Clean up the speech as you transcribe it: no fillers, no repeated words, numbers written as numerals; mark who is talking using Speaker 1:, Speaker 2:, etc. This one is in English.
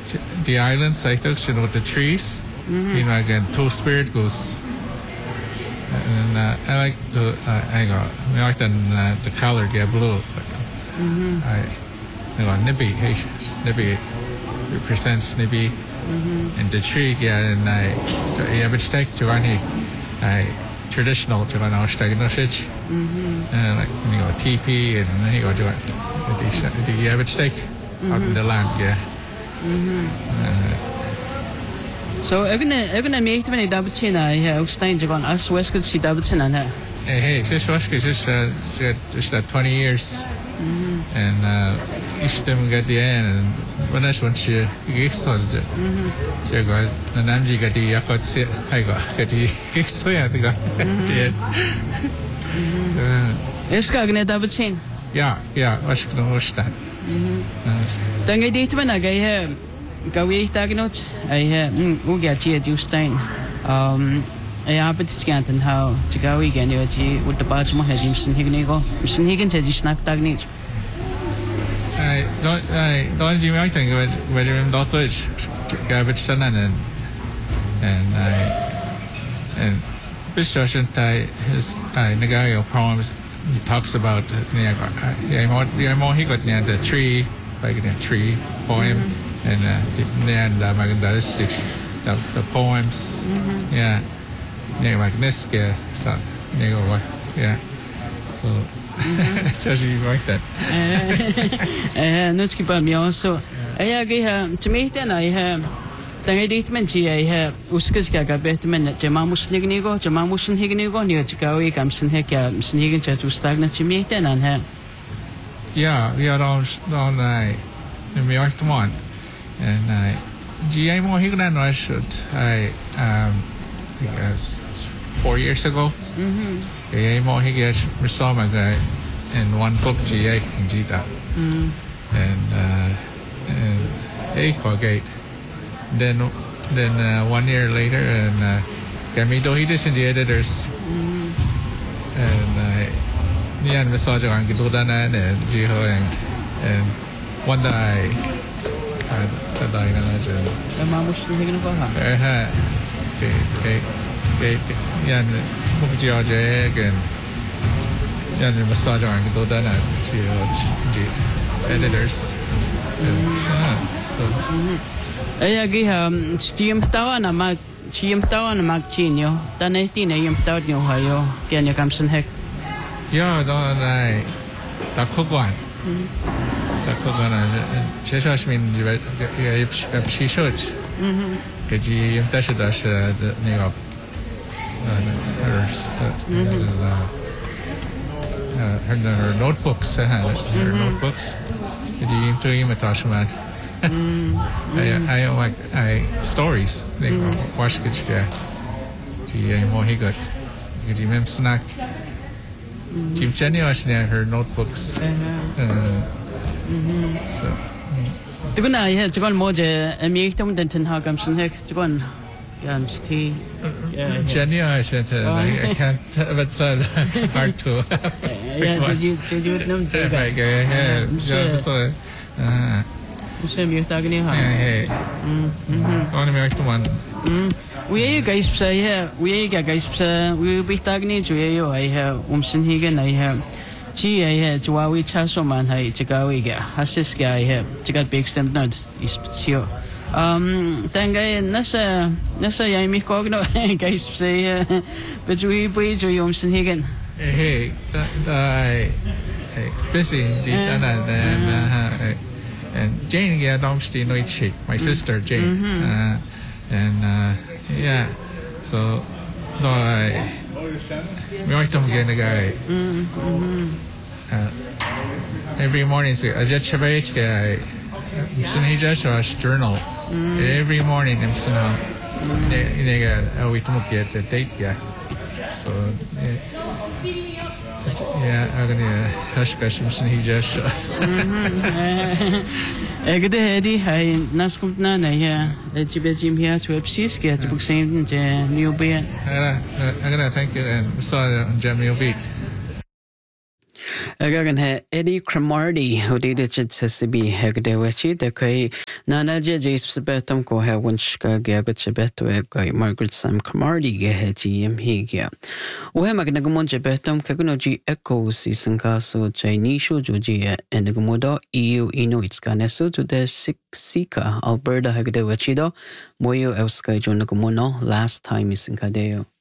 Speaker 1: the island section with the trees. You know, again, two-spirit goose. And I like the color get blue. Nibi represents Nibi, and the tree and average take to any traditional to an Australian like TP and the average take out in the land,
Speaker 2: So egna meet many dabatina Stein Jagon as West could see dabatina na.
Speaker 1: Hey, this was just 20 years. And each time get the end and when I want to get sold she got an Angie got the yakot sit I got the kick so yeah the guy
Speaker 2: Eskagne dabatin.
Speaker 1: Yeah, was going to host that.
Speaker 2: Then I did when I gave Gawi Tagnot, I Ugachi at Stein. I happen to scan and how to go again with the Bajma had Jimson Hignigo, Mr. Higgins had snack tagnage.
Speaker 1: I don't you might think whether I'm not Dutch, garbage son and Bishop his Nagayo poems he talks about he got near the tree, like a tree poem, and the poems, yeah. Magneska, so so just you like that.
Speaker 2: Not keep on me also. I have to meet and I have the editment. I have Uskaska Betman at Jamamus Nignigo, Jamamus and Hignigo, near Chicago, Gamson Heka, Sniggins to stagnant to meet and her.
Speaker 1: Yeah, we are on the York one, and I GMO Hignan I should I guess 4 years ago. GMO Higgins Misomaga in one book GA in Gita. And Gate. Then 1 year later and Gamido Hidis and the editors. And Nian Misoja and Gidodana and Jiho and one day I imagine. Yan Mukjiaj and Yan Massage and Dodana to editors. So
Speaker 2: I agree. Steam Tawana Mag Chim Tawana Magchinio, Danetina Yim Taudio Hayo, Kenya Kamson Heck.
Speaker 1: Yeah, don't I? Takogwan. Shesh mean she should. Kaji Tashidash the name of her notebooks. Her notebooks. Kaji to Imatashman. I stories. They wash Kitchka. She Mohigot. Kaji Mem Snack. Jim Jenny was near her notebooks. So.
Speaker 2: To go now, yeah, to go on more, and me don't how comes in heck to go on.
Speaker 1: Jenny, I said, I can't, but it's hard to.
Speaker 2: Yeah, did you know? Same you're talking here.
Speaker 1: Hey, on American one.
Speaker 2: We guys say here, we guys we will be talking to you. I have Umsenhagen, I have. I had to our Chasoman, I took our Hassis guy here, to get big stem nuts, is sure. Thank I, Nasa, I make cogno, guys say, but we breed to Umsenhagen.
Speaker 1: Hey, busy, and Jane get Domstein Noichi, my sister Jane, and yeah, so no, I don't get a guy. Every morning, I just have a guy. He just a journal. Every morning, I'm saying, we don't get a date yet. So, yeah, I'm going to hush questions and he just.
Speaker 2: Good Eddie, I Nascom Nana here, the Jim here to Epsis get to book same new beer.
Speaker 1: I'm going to thank you and saw on Jamil Beat.
Speaker 2: Again, Eddie Cromarty, who did it to CB Hegdewachi, the Kay Nana J's Betum go have Winchka Gagachebeto, Margaret Sam Cromarty, GM Higia. We have Magnagamonja Betum, Kagunoji Echo Season Castle, Chinisho Jogia, and Gumodo, EU Inuits Ganesu to the Sika, Alberta Hegdewachido, Moyo Elskai Jonagumono, last time is in Cadeo.